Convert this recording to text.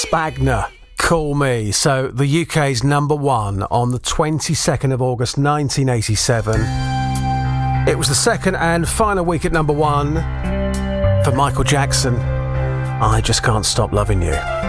Spagna, Call Me. So the UK's number one on the 22nd of August 1987. It was the second and final week at number one for Michael Jackson. I Just Can't Stop Loving You.